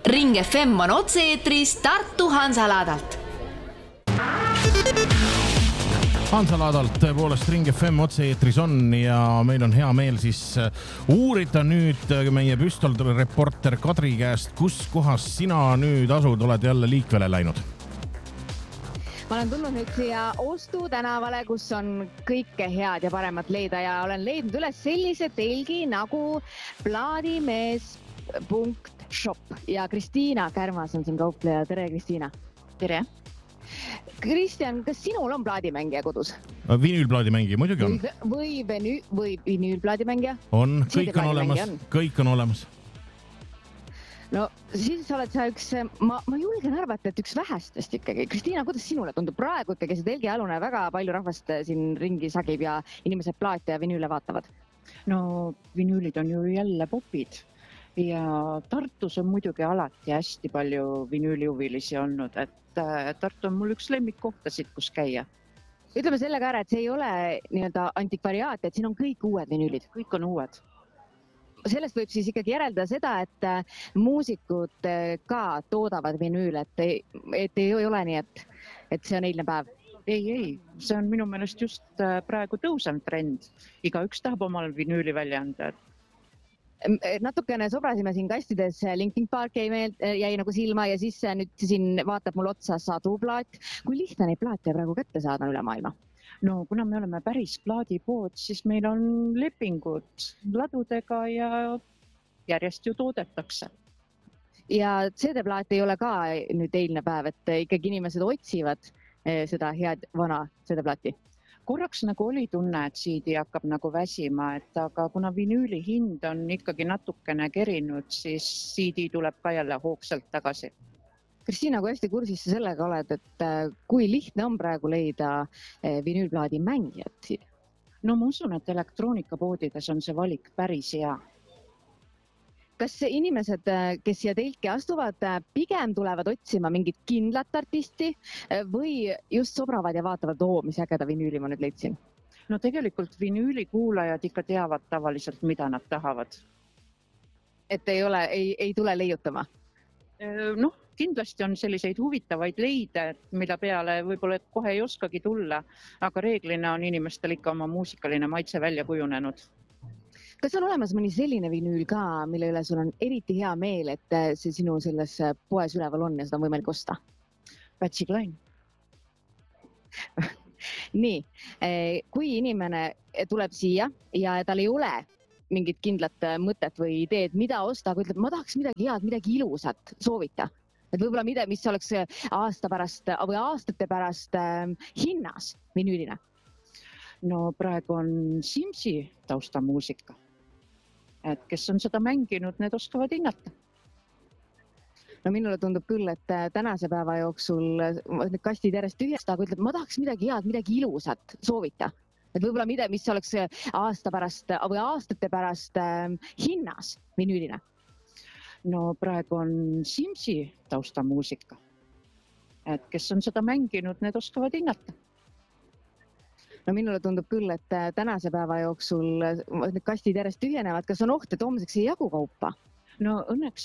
Ring FM on otse-eetris Tartu Hansalaadalt. Hansalaadalt tõepoolest Ring FM otse-eetris on ja meil on hea meel siis uurida nüüd meie püstolreporter Kadri käest, kus kohas sina nüüd asud, oled jälle liikvele läinud? Ma olen tulnud nüüd siia Ostu tänavale, kus on kõike head ja paremat leida ja olen leidnud üles sellise telgi nagu plaadimees.shop ja Kristiina Kärmas on siin kaupleja. Tere, Kristiina! Tere! Kristjan, kas sinul on plaadimängija kodus? Vinüülplaadimängija, muidugi on. Või vinüülplaadimängija? On, kõik on olemas. No siis oled sa üks, ma julgen arvata, et üks vähestest ikkagi. Kristiina, kuidas sinule tundub praegu ikkagi see telgi alune väga palju rahvast siin ringi sagib ja inimesed plaate ja vinüüle vaatavad? No vinüülid on ju jälle popid ja Tartus on muidugi alati hästi palju vinüülihuvilisi olnud, et Tartu on mul üks lemmikkohtasid, kus käia. Ütleme selle ka ära, et see ei ole nii-öelda antikvariaat, et siin on kõik uued vinüülid. Kõik on uued. Sellest võib siis ikkagi järeldada seda, et muusikud ka toodavad vinüüle, et ei ole nii, et see on eilne päev. Ei, see on minu meelest just praegu tõusev trend. Igaüks tahab omal vinüüli välja anda. Natukene sobrasime siin kastides, Linkin Park jäi nagu silma ja siis nüüd siin vaatab mul otsa saduplaat. Kui lihtne neid plaate praegu kätte saada üle maailma? No kuna me oleme päris plaadipood, siis meil on lepingud ladudega ja järjest ju toodetakse. Ja CD-plaat ei ole ka nüüd eilne päev, et ikkagi inimesed otsivad seda head vana CD-plaati. Korraks nagu oli tunne, et CD hakkab nagu väsima, aga kuna vinüüli hind on ikkagi natukene kerinud, siis CD tuleb ka jälle hoogsalt tagasi. Kristiina, kui hästi kursis sa sellega oled, et kui lihtne on praegu leida vinüülplaadi mängijat? No ma usun, et elektroonikapoodides on see valik päris hea. Kas inimesed, kes siia telki astuvad, pigem tulevad otsima mingit kindlat artisti või just sobravad ja vaatavad, mis ägeda vinüüli ma nüüd leidsin? No tegelikult vinüüli kuulajad ikka teavad tavaliselt, mida nad tahavad. Et ei tule leiutama? Noh, kindlasti on selliseid huvitavaid leide, mille peale võib-olla kohe ei oskagi tulla, aga reeglina on inimestel ikka oma muusikaline maitse välja kujunenud. Kas on olemas mõni selline vinüül ka, mille üle sul on eriti hea meel, et see sinu selles poes üleval on ja seda on võimalik osta? Patsy Cline. Nii, kui inimene tuleb siia ja tal ei ole mingit kindlat mõtet või ideed, mida osta, kui ütleb, ma tahaks midagi head, midagi ilusat soovita. Et võib-olla mis oleks aasta pärast või aastate pärast hinnas vinüülina? No praegu on Simsi taustamuusika. Et kes on seda mänginud, need oskavad hinnata. No minule tundub küll, et tänase päeva jooksul need kastid järjest tühjast, aga ütleb, ma tahaks midagi head, midagi ilusat soovita. Et võib-olla mis oleks aasta pärast või aastate pärast hinnas vinüülina? No praegu on Simsi taustamuusika. Et kes on seda mänginud, need oskavad hinnata. No minule tundub küll, et tänase päeva jooksul need kastid järjest tühjenevad. Kas on oht, et homseks ei jagu kaupa? No õnneks